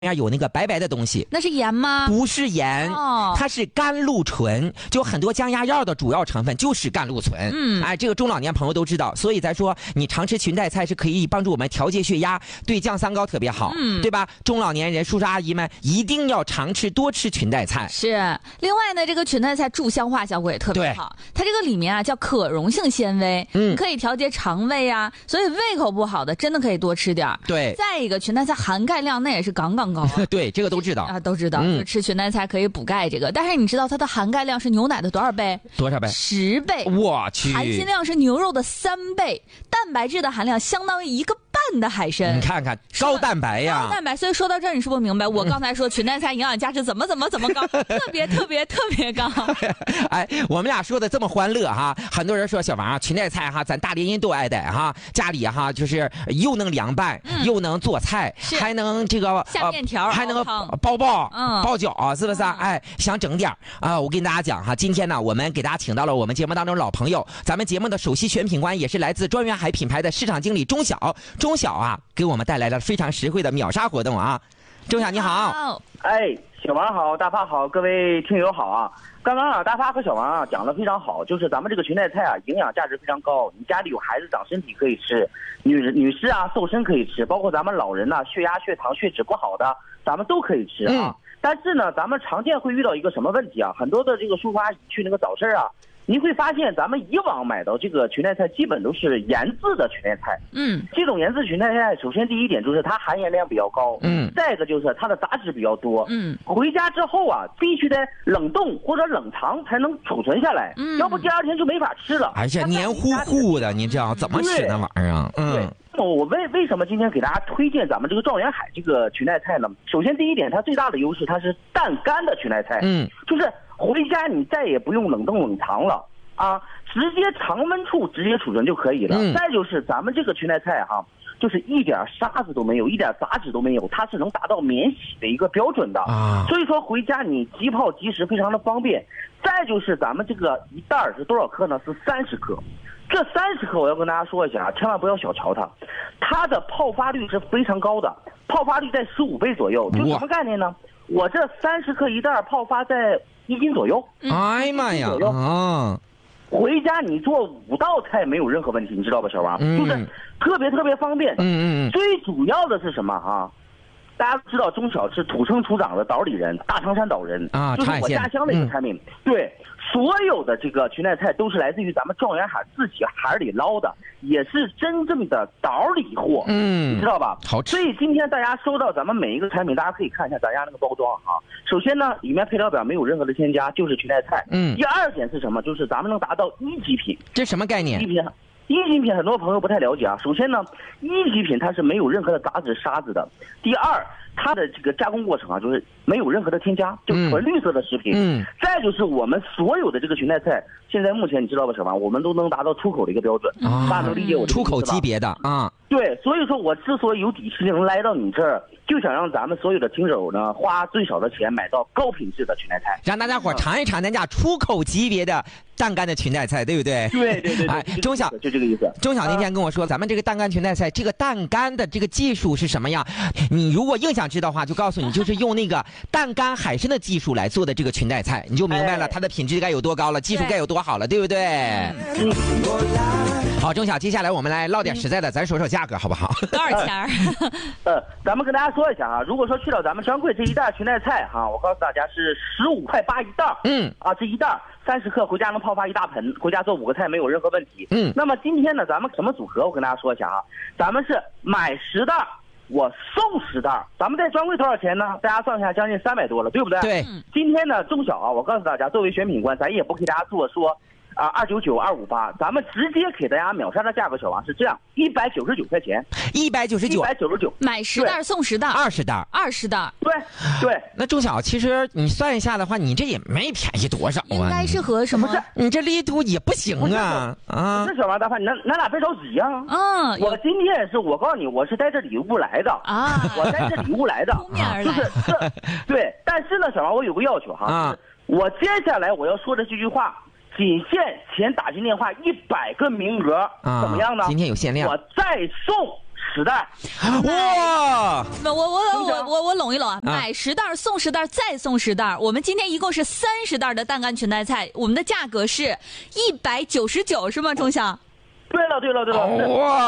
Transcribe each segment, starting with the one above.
有那个白白的东西， 那是盐吗？ 不是盐， 哦， 它是甘露醇，就很多降压药的主要成分就是甘露醇。哎，这个中老年朋友都知道，所以咱说你常吃裙带菜是可以帮助我们调节血压，对降三高特别好，对吧？中老年人叔叔阿姨们一定要常吃，多吃裙带菜。 是，另外呢，这个裙带菜助消化效果也特别好，它这个里面啊叫可溶性纤维，可以调节肠胃啊，所以胃口不好的真的可以多吃点。 对， 再一个裙带菜含钙量那也是杠杠高对，这个都知道啊，都知道，吃裙带菜可以补钙这个，但是你知道它的含钙量是牛奶的多少倍？ 多少倍 ？10倍。 我去， 含锌量是牛肉的3倍，蛋白质的含量相当于1个半的海参。 你看看高蛋白呀， 高蛋白。所以说到这儿，你是不是明白我刚才说裙带菜营养价值怎么高，特别高？ 哎，我们俩说的这么欢乐哈，很多人说小王啊，裙带菜哈，咱大连人都爱戴哈，家里哈就是又能凉拌，又能做菜，还能这个下面条， 还能包饺，是不是？哎，想整点啊！我跟大家讲哈，今天呢，我们给大家请到了我们节目当中老朋友，咱们节目的首席选品官，也是来自庄园海品牌的市场经理钟晓啊，给我们带来了非常实惠的秒杀活动啊！钟晓你好， 哎，小王好，大发好，各位听友好啊！刚刚啊，大发和小王啊讲得非常好，就是咱们这个裙带菜啊，营养价值非常高，你家里有孩子长身体可以吃，女士啊瘦身可以吃，包括咱们老人呐、血压、血糖、血脂不好的，咱们都可以吃啊。但是呢，咱们常见会遇到一个什么问题啊？很多的这个叔叔阿姨去那个早市啊，你会发现咱们以往买到这个裙带菜基本都是盐渍的裙带菜。这种盐渍裙带菜，首先第一点就是它含盐量比较高，再一个就是它的杂质比较多，回家之后啊，必须得冷冻或者冷藏才能储存下来，要不第二天就没法吃了。 而且黏糊糊的，你知道怎么吃那玩意儿啊？ 对。我为什么今天给大家推荐咱们这个状元海这个裙带菜呢？首先第一点，它最大的优势它是淡干的裙带菜，就是回家你再也不用冷冻冷藏了啊，直接常温处直接储存就可以了。再就是咱们这个裙带菜哈，就是一点沙子都没有，一点杂质都没有，它是能达到免洗的一个标准的啊。所以说回家你即泡即食，非常的方便。再就是咱们这个一袋是多少克呢？是30克。这30克我要跟大家说一下啊，千万不要小瞧它，它的泡发率是非常高的，泡发率在15倍左右。就什么概念呢？我这30克一袋泡发在1斤左右。 哎呀妈呀！啊， 回家你做5道菜没有任何问题，你知道吧，小王？就是特别方便。最主要的是什么哈？大家知道钟晓是土生土长的岛里人，大唐山岛人啊，就是我家乡的一个产品。对，所有的这个裙带菜都是来自于咱们状元海自己海里捞的，也是真正的岛里货。你知道吧？ 好吃。 所以今天大家收到咱们每一个产品，大家可以看一下咱家那个包装哈。首先呢，里面配料表没有任何的添加，就是裙带菜。第二点是什么？就是咱们能达到1级品。 这什么概念？ 一级品很多朋友不太了解啊。首先呢，1级品它是没有任何的杂质沙子的。第二，它的这个加工过程啊，就是没有任何的添加，就纯绿色的食品。再就是我们所有的这个裙带菜，现在目前你知道吧，小王，我们都能达到出口的一个标准。大家能理解我的出口级别的啊？ 对，所以说我之所以有底气能来到你这儿，就想让咱们所有的听友呢，花最少的钱买到高品质的裙带菜， 让大家伙尝一尝咱家出口级别的淡干的裙带菜，对不对？ 对。 哎，钟晓就这个意思。 钟晓那天跟我说，咱们这个淡干裙带菜，这个淡干的这个技术是什么样？你如果硬想知道的话，就告诉你，就是用那个淡干海参的技术来做的这个裙带菜，你就明白了它的品质该有多高了，技术该有多好了，对不对？好，钟晓，接下来我们来唠点实在的，咱说说价格好不好？ 多少钱？ 咱们跟大家说一下啊，如果说去到咱们专柜这一袋裙带菜哈，我告诉大家是15块8一袋。这一袋30克回家能泡发一大盆，回家做5个菜没有任何问题。那么今天呢，咱们什么组合？我跟大家说一下啊，咱们是买10袋。我送10袋，咱们在专柜多少钱呢？大家算一下，将近300多了，对不对？ 对。 今天呢，钟晓啊，我告诉大家，作为选品官，咱也不给大家做说299、258，咱们直接给大家秒杀的价格，小王是这样，199块钱，199， 买10袋送10袋 ，20袋 ，20袋。 对。 那钟晓，其实你算一下的话，你这也没便宜多少啊？ 应该是和什么？ 你这力度也不行啊！ 不是小王大范，咱俩别着急呀。我今天也是，我告诉你，我是带着礼物来的啊，我带着礼物来的，就是对。但是呢，小王，我有个要求哈，我接下来我要说的这句话。仅限前打进电话100个名额，怎么样呢？ 今天有限量， 我再送 10袋。 哇！ 我拢一拢啊，买10袋送10袋再送10袋。我们今天一共是30袋的蛋干裙带菜，我们的价格是199，是吗，钟晓？ 对了。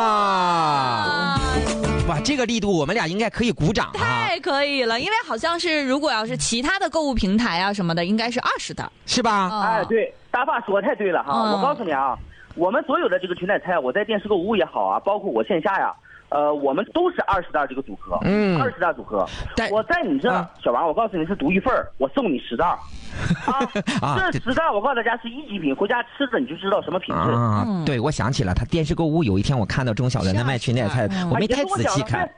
哇，这个力度我们俩应该可以鼓掌啊！ 太可以了，因为好像是如果要是其他的购物平台啊什么的，应该是20袋， 是吧？ 哎，对，大发说的太对了哈！我告诉你啊，我们所有的这个裙带菜，我在电视购物也好啊，包括我线下呀。我们都是20袋这个组合，20袋组合。我在你这，小王，我告诉你是独一份我送你10袋。这10袋我告诉大家是1级品，回家吃着你就知道什么品质。 对，我想起了，他电视购物有一天我看到钟晓在那卖裙带菜，我没太仔细看，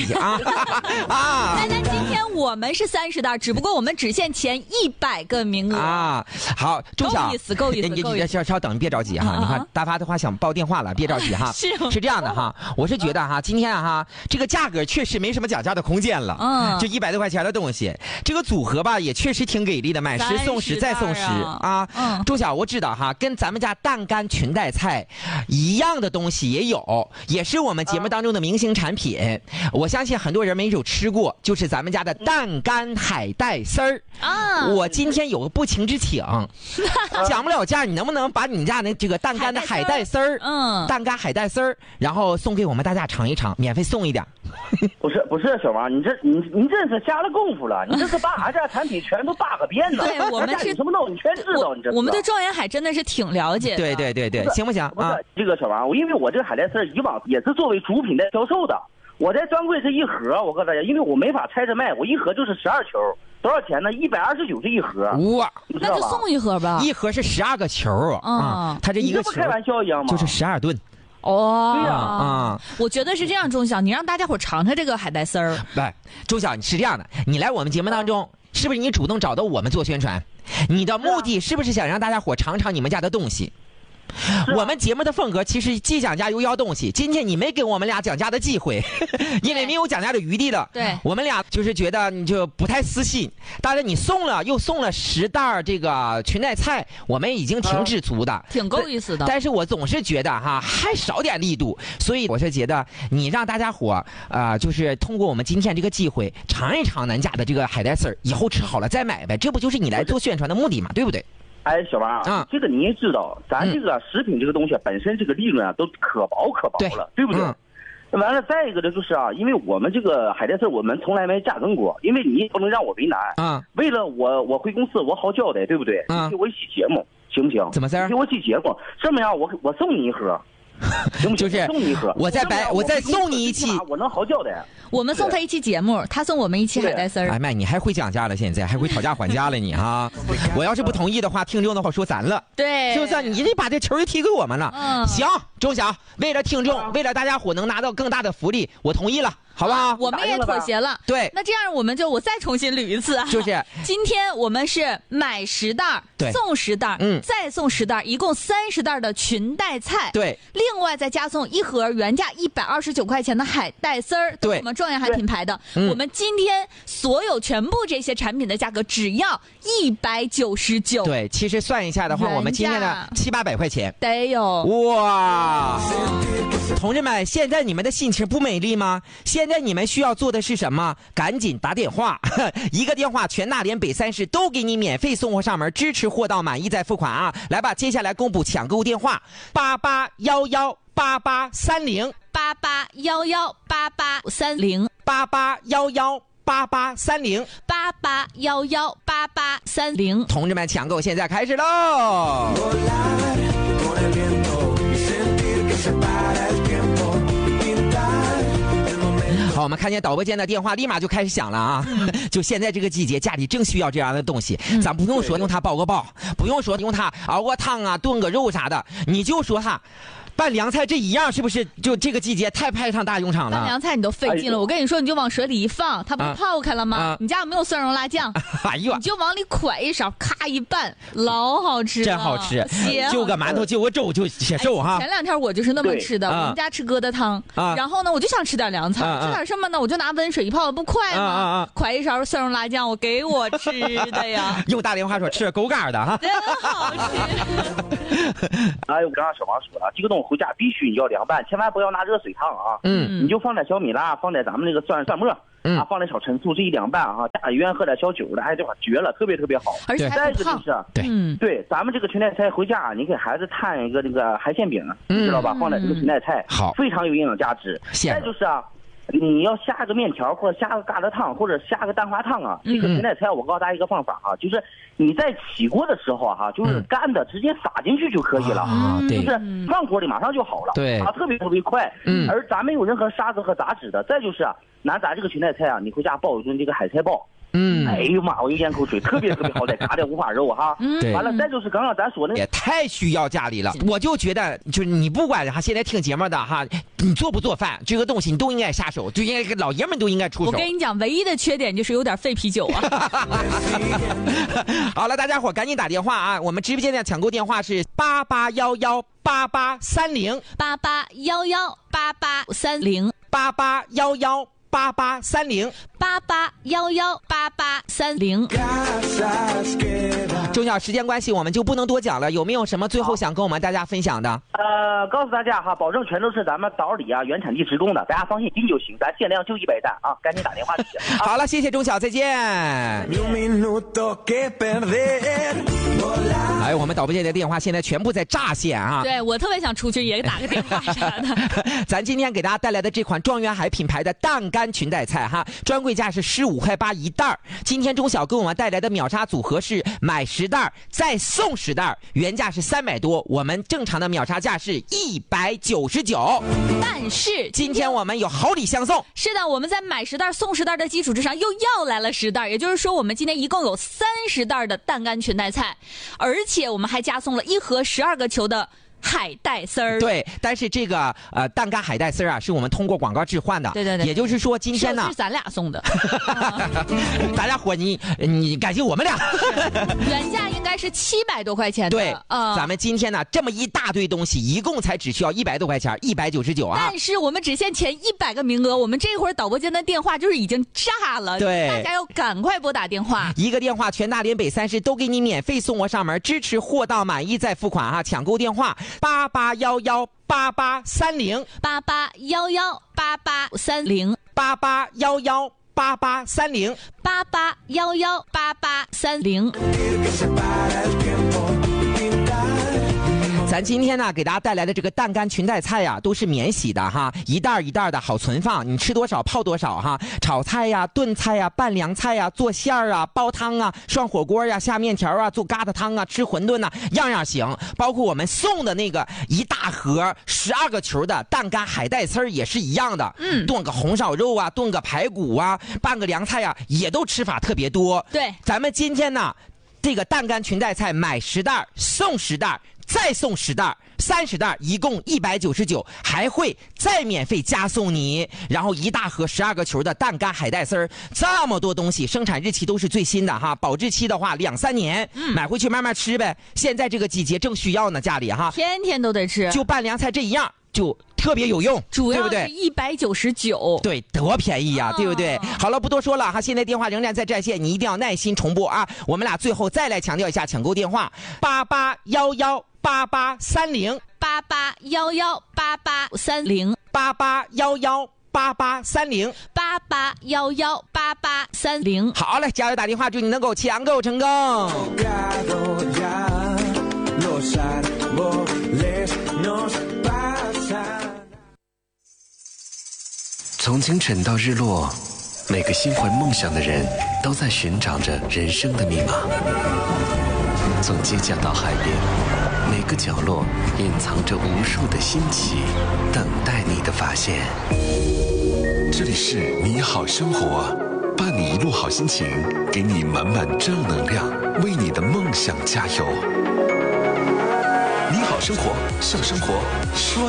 那今天我们是30袋，只不过我们只限前100个名额啊。好，钟晓， 够意思。 你稍等，别着急哈。你看大发的话想报电话了，别着急哈。是这样的哈，我是觉得哈，今天哈这个价格确实没什么讲价的空间了，就100多块钱的东西，这个组合吧也确实挺给力的，买10送10再送10啊。钟晓，我知道哈，跟咱们家蛋干裙带菜一样的东西也有，也是我们节目当中的明星产品。我相信很多人没有吃过，就是咱们家的蛋干海带丝儿啊。我今天有个不情之请，讲不了价，你能不能把你家的这个蛋干的海带丝儿，蛋干海带丝儿，然后送给我们大家尝一尝，免费送一点。 不是小王，你这是下了功夫了，你这是把俺家产品全都扒个遍了。 对，我们是什么都你全知道，你这我们对状元海真的是挺了解的。 对，行不行啊？ 这个小王，因为我这个海带丝以往也是作为主品在销售的，我在专柜是一盒，我告诉大家，因为我没法拆着卖，我一盒就是12球，多少钱呢？129这一盒。 哇， 那就送一盒吧。 一盒是12个球啊，它这一个球你这不开玩笑一样吗？ 就是12吨。 对呀，我觉得是这样，钟晓，你让大家伙尝尝这个海带丝儿。 来，钟晓，你是这样的，你来我们节目当中，是不是你主动找到我们做宣传？你的目的是不是想让大家伙尝尝你们家的东西？我们节目的风格其实既讲价又要东西，今天你没给我们俩讲价的机会，因为没有讲价的余地了。 对， 我们俩就是觉得你就不太私信。当然你又送了10袋这个裙带菜，我们已经挺知足的， 挺够意思的。 但是我总是觉得哈还少点力度，所以我是觉得你让大家伙就是通过我们今天这个机会尝一尝咱家的这个海带丝儿，以后吃好了再买呗，这不就是你来做宣传的目的嘛，对不对？ 哎，小王啊，这个你也知道，咱这个食品这个东西本身这个利润啊都可薄了，对不对？完了，再一个呢就是啊，因为我们这个海带丝我们从来没加工过，因为你也不能让我为难为了我回公司我好交代，对不对？你给我一期节目行不行？ 怎么事儿？ 给我期节目，这么样我送你一盒。 就是送你一盒， 我再送你一期， 我能好交代。 我们送他一期节目，他送我们一期海带丝儿。 哎妈，你还会讲价了？现在还会讨价还价了你哈？我要是不同意的话，听众的话说咱了， 对， 是不是？你得把这球就踢给我们了。行，钟晓，为了听众，为了大家伙能拿到更大的福利，我同意了。好不好？ 我们也妥协了。 对， 那这样我再重新捋一次啊。 就是今天我们是买10袋，送10袋，再送10袋，一共30袋的裙带菜。 对， 另外再加送一盒原价129块钱的海带丝儿， 对， 我们状元海品牌的。我们今天所有全部这些产品的价格只要199。 对，其实算一下的话，我们今天的700-800块钱得有。 哇！同志们，现在你们的心情不美丽吗？现在你们需要做的是什么？赶紧打电话，一个电话全大连北3市都给你免费送货上门，支持货到满意再付款啊！来吧，接下来公布抢购电话：88118830，88118830，88118830，88118830。同志们，抢购现在开始喽！好，我们看见导播间的电话立马就开始响了啊！就现在这个季节，家里正需要这样的东西。咱不用说用它煲个煲，不用说用它熬个汤啊、炖个肉啥的，你就说它拌凉菜这一样，是不是？就这个季节太派上大用场了。 拌凉菜你都费劲了，我跟你说，你就往水里一放，它不泡开了吗？你家有没有蒜蓉辣酱？ 哎呦， 你就往里㧟一勺，咔一拌，老好吃了， 真好吃。就个馒头，就个粥，就写粥哈。 前2天我就是那么吃的，我们家吃疙瘩汤，然后呢，我就想吃点凉菜，吃点什么呢？我就拿温水一泡，不快吗？㧟一勺蒜蓉辣酱，我给我吃的呀。 用大连话说，吃狗干的哈， 真好吃。 哎，我刚刚小王说了，这个东用，回家必须你要凉拌，千万不要拿热水烫啊。你就放点小米辣，放点咱们那个蒜末啊，放点小陈醋，这一凉拌啊，家里愿喝点小酒的，哎，这块绝了，特别特别好。 而且还不烫。 对，咱们这个裙带菜回家，你给孩子摊一个这个海鲜饼，你知道吧？放点这个裙带菜， 好， 非常有营养价值。再就是啊。你要下个面条或者下个疙瘩汤或者下个蛋花汤啊，这个裙带菜我告诉大家一个方法啊，就是你在起锅的时候哈，就是干的直接撒进去就可以了，就是放锅里马上就好了， 对啊，特别特别快，而咱没有任何沙子和杂质的。再就是啊，拿咱这个裙带菜啊，你回家煲一顿这个海菜煲。哎呦妈！我又咽口水，特别特别好，再炸点五花肉哈。完了，再就是刚刚咱说那也太需要家里了。我就觉得，就是你不管哈，现在听节目的哈，你做不做饭这个东西，你都应该下手，就应该老爷们都应该出手。 我跟你讲，唯一的缺点就是有点费啤酒啊。 好了，大家伙赶紧打电话啊！我们直播间的抢购电话是8811883088118830。重要时间关系，我们就不能多讲了。有没有什么最后想跟我们大家分享的？ 告诉大家哈，保证全都是咱们岛里啊原产地直供的，大家放心订就行，咱限量就100单啊，赶紧打电话就行。 好了，谢谢钟晓，再见。哎，我们导播间的电话现在全部在炸线啊！ 对，我特别想出去也打个电话啥的。 咱今天给大家带来的这款庄园海品牌的淡干裙带菜哈，专柜价是15.8块一袋。今天钟晓给我们带来的秒杀组合是买10袋再送10袋，原价是300多，我们正常的秒杀价是199。 但是今天我们有好礼相送。 是的，我们在买10袋送10袋的基础之上，又要来了10袋，也就是说我们今天一共有30袋的淡干裙带菜，而且我们还加送了1盒12个球的海带丝儿。 对，但是这个淡干海带丝儿啊，是我们通过广告置换的。 对对对。 也就是说，今天呢， 是咱俩送的。 大家伙，你感谢我们俩。 原价应该是700多块钱的。 对，咱们今天呢这么一大堆东西，一共才只需要100多块钱，199啊。 但是我们只限前100个名额，我们这会儿导播间的电话就是已经炸了。 对， 大家要赶快拨打电话。 一个电话，全大连北30都给你免费送货上门，支持货到满意再付款啊！抢购电话881188308811883088118830。咱今天呢，给大家带来的这个淡干裙带菜呀，都是免洗的哈，一袋一袋的好存放，你吃多少泡多少哈。炒菜呀、炖菜呀、拌凉菜呀、做馅儿啊、煲汤啊、涮火锅呀、下面条啊、做疙瘩汤啊、吃馄饨呐，样样行。包括我们送的那个一大盒12个球的淡干海带丝儿也是一样的。炖个红烧肉啊，炖个排骨啊，拌个凉菜啊，也都吃法特别多。 对， 咱们今天呢，这个淡干裙带菜买10袋送10袋。再送10袋，30袋，一共199，还会再免费加送你，然后一大盒12个球的淡干海带丝儿，这么多东西，生产日期都是最新的哈，保质期的话2-3年，买回去慢慢吃呗。现在这个季节正需要呢，家里哈， 天天都得吃， 就拌凉菜这一样就特别有用， 主要是对不对 199， 对，多便宜呀，对不对？好了，不多说了哈，现在电话仍然在占线，你一定要耐心重拨啊。我们俩最后再来强调一下抢购电话，88118830，88118830，88118830。好嘞，加油打电话，祝你能够抢购成功。 从清晨到日落，每个心怀梦想的人都在寻找着人生的密码。从街角到海边，每个角落隐藏着无数的新奇，等待你的发现。这里是你好生活，伴你一路好心情，给你满满正能量，为你的梦想加油。你好生活，向生活说